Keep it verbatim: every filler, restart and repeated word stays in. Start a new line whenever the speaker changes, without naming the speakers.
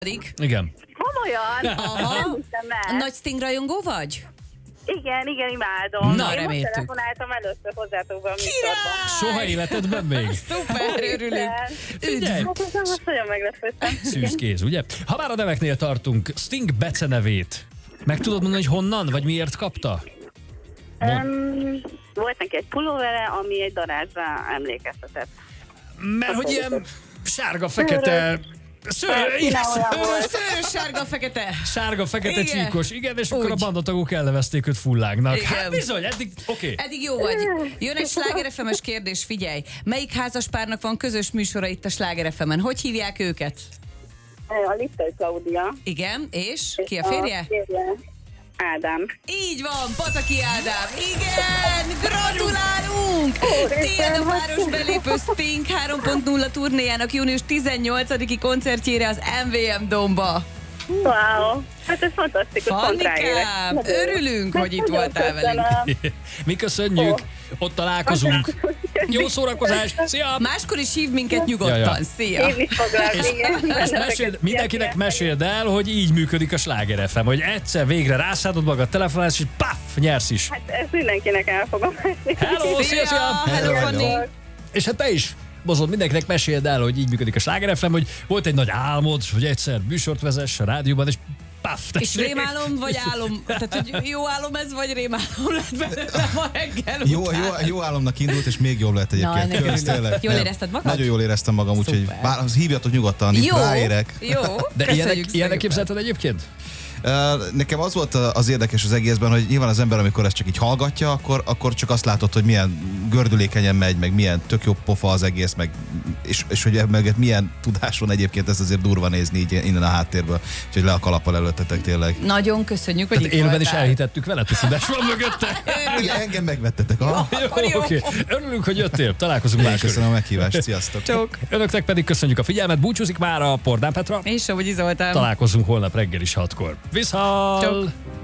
Igen.
Komolyan?
Aha.
Nem hiszem el.
Nagy Sting rajongó vagy?
Igen, igen, imádom.
Na,
Én
reméltük.
most telefonáltam először hozzátok be a műsorban.
Soha életedben még?
Szuper, örülünk.
Figyelj!
Hát aztán most nagyon meglepődtem.
Szűz kéz, ugye? Ha már a neveknél tartunk, Sting becenevét meg tudod mondani, hogy honnan, vagy miért kapta?
Um, volt neki egy pulóvere, ami egy darázsra emlékeztetett.
Mert hogy ilyen sárga-fekete... Szőr, igen,
Szőrös sárga fekete.
sárga-fekete
Igen.
csíkos, igen, és akkor
Úgy.
a bandatagok elnevezték őt fullágnak.
Igen.
Hát bizony, eddig, oké. Okay.
Eddig jó vagy. Jön egy Sláger ef em-es kérdés, figyelj. Melyik házaspárnak van közös műsora itt a Sláger ef em-en? Hogy hívják őket?
A Liptai Klaudia.
Igen, és ki a férje?
A férje Ádám.
Így van, Pataki Ádám. Igen, gratulálunk! Tiéd a város belépő Sting három pont nulla turnéjának június tizennyolcadiki koncertjére az em vé em Domba.
Wow, hát ez fantasztikus, pont ráérek.
Fannikám, örülünk, hogy itt
Nagyon
voltál velünk.
köszönöm.
Mi köszönjük, ott találkozunk. Jó szórakozás, szia!
Máskor is hív minket nyugodtan.
Ja, ja.
Szia!
Én is foglak, igen.
És meséld, mindenkinek meséld el, hogy így működik a Sláger ef em, hogy egyszer végre rászállod magad, telefonálsz, és paf, nyersz is.
Hát ezt mindenkinek el fogom mesélni.
Hello, szia, szia!
Hello, Fanni!
És hát te is, Bozod, mindenkinek meséld el, hogy így működik a Sláger ef em, hogy volt egy nagy álmod, hogy egyszer műsort vezess a rádióban, és paf,
És rémálom, vagy álom? Tehát, hogy jó álom ez, vagy rémálom lett belőle ma reggel
Jó,
után.
jó, jó álomnak indult, és még jobb lett egyébként.
ennek
Kösz,
örülök.
tényleg.
Jól
Nem.
érezted magad?
Nagyon jól éreztem magam, úgyhogy
Szuper.
bár, hívjatok nyugodtan, itt
Jó,
ráérek.
jó.
De
Köszönjük
ilyenek,
szépen.
ilyenek képzelted egyébként?
Uh, Nekem az volt az érdekes az egészben, hogy nyilván az ember, amikor ezt csak így hallgatja, akkor, akkor csak azt látod, hogy milyen gördülékenyen megy, meg milyen tök jobb pofa az egész, meg, és, és hogy meg milyen tudás van egyébként, ezt azért durva nézni így innen a háttérből, úgyhogy le a kalappal előttetek tényleg.
Nagyon köszönjük, hogy
Tehát
itt
élőben is
voltál.
elhitettük veled, hogy tudás van mögötte.
Igen, engem megvettetek. Aha.
Akkor jó.
Oké, örülünk, hogy jöttél. Találkozunk
Én
máskor.
köszönöm a meghívást, sziasztok!
Csók.
Önöknek pedig köszönjük a figyelmet. Búcsúzik már a Pordán Petra.
És Somogyi Zoltán.
Találkozunk holnap reggel is hatkor. Viszont!
Csók.